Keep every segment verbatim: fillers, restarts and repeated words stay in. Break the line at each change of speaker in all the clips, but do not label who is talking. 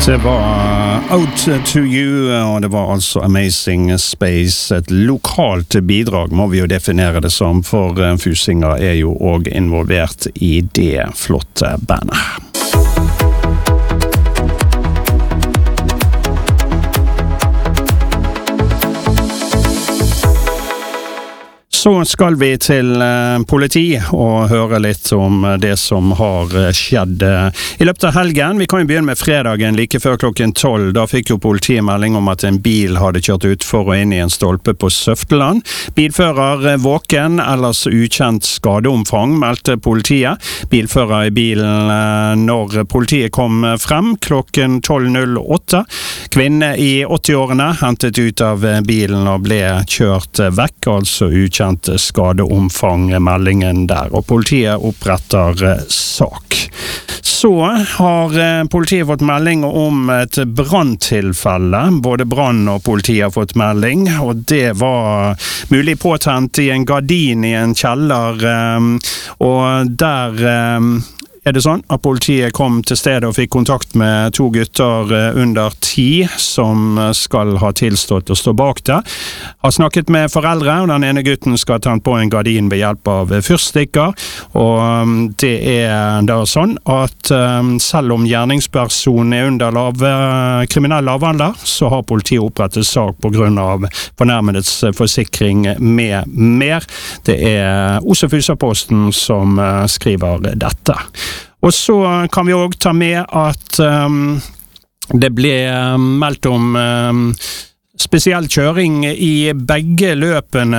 Det var Out to You, og det var altså Amazing Space. Et lokalt bidrag må vi jo definere det som, for Fusinger er jo også involvert i det flotte bandet. Så skal vi til uh, politi og høre litt om uh, det som har uh, skjedd uh, i løpet av helgen. Vi kan jo begynne med fredagen like før klokken tolv. Da fikk jo politiet melding om at en bil hadde kjørt ut for og inn i en stolpe på Søfteland. Bilfører uh, våken, ellers ukjent skadeomfang, meldte politiet. Bilfører i bilen uh, når politiet kom frem klokken tolv null åtte. Kvinne i åtti-årene hentet ut av uh, bilen og ble kjørt uh, vekk, altså ukjent skadeomfang, meldingen der, og politiet oppretter eh, sak. Så har eh, politiet fått melding om et branntilfelle. Både brann og politiet har fått melding, og det var mulig påtent i en gardin i en kjeller, eh, og der eh, er det sånn at politiet kom til stedet og fikk kontakt med to gutter under ti som skal ha tilstått å stå bak det. Har snakket med foreldre, og den ene gutten skal ta på en gardin ved hjelp av fyrstikker, og det er da sånn at selv om gjerningspersonen er under lave, kriminell lavalder, så har politiet opprettet sak på grunn av fornærmedets forsikring med mer. Det er Os og Fusa-posten som skriver dette. Og så kan vi også ta med at um, det ble meldt om um, spesiell kjøring i begge løpene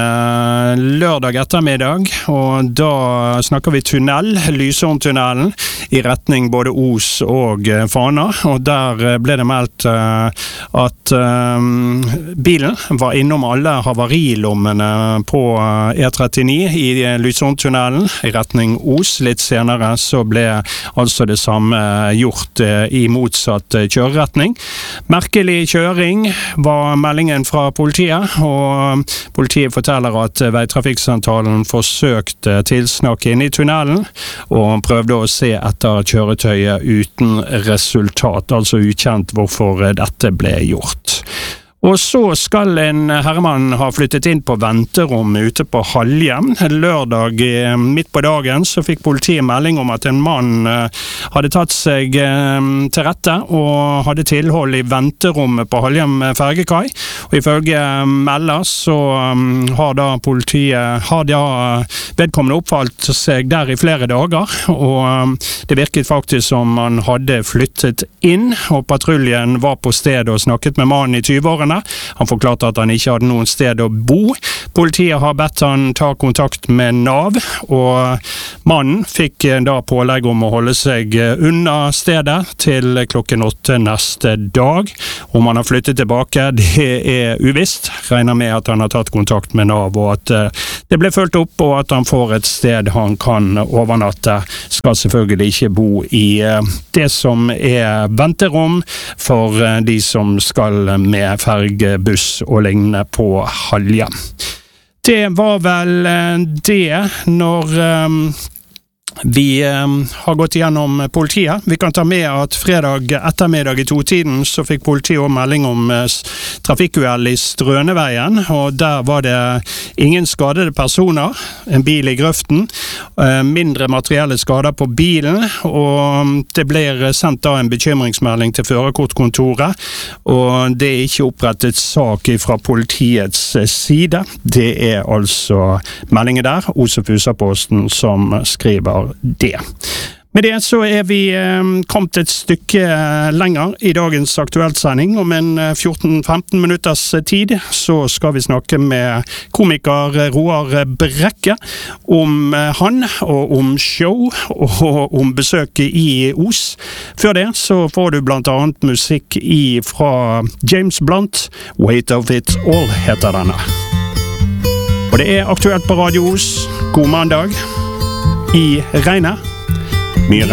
lørdag ettermiddag, og da snakker vi tunnel, Lysåntunnelen, i retning både Os og Fana, og der ble det meldt uh, at um, bilen var innom alle havarilommene på E trettini i Lysåntunnelen i retning Os. Litt senere så ble altså det samme gjort uh, i motsatt kjøreretning. Merkelig kjøring var meldingen fra politiet, og politiet forteller at veitrafikksentralen forsøkte tilsnakk inn i tunnelen, og prøvde å se etter kjøretøyet uten resultat, altså ukjent hvorfor dette ble gjort. Og så skal en herremann ha flyttet inn på venterom ute på Halhjem. Lørdag midt på dagen så fikk politiet melding om at en mann hadde tatt seg til rette og hadde tilhold i venterommet på Halhjem fergekai. Og ifølge melder så har da politiet har da vedkommende oppholdt seg der i flere dager, og det virket faktisk som man hadde flyttet inn, og patruljen var på stedet og snakket med mannen i tyve-årene. Han forklarte at han ikke hadde noen sted å bo. Politiet har bedt han ta kontakt med Nav, og mannen fikk da pålegg om å holde seg unna stedet til klokken åtte neste dag. Om han har flyttet tilbake, det er uvisst. Regner med at han har tatt kontakt med Nav, og at det ble fulgt opp, og at han får et sted han kan overnatte. Skal selvfølgelig ikke bo i det som er venterom for de som skal med ferdig buss og lignende på Halhjem. Det var vel det når um, vi um, har gått gjennom politiet. Vi kan ta med at fredag ettermiddag i to-tiden så fikk politiet også melding om uh, trafikkuhell i Strøneveien, og der var det ingen skadede personer, en bil i grøften, uh, mindre materielle skader på bilen, og det blir sendt da en bekymringsmelding til førerkortkontoret, og det er ikke opprettet sak fra politiets side. Det er altså meldingen der, Os og Fusa-posten, som skriver det. Med det så er vi eh, kommet et stykke lenger i dagens aktueltsending. Om en fjorten femten minutters tid så skal vi snakke med komiker Roar Brekke om eh, han, og om show, og om besøket i Os. Før det så får du blant annet musikk i fra James Blunt, Weight of It All heter denne. Og det er aktuelt på Radio Os. God mandag i regnet. Mye regn.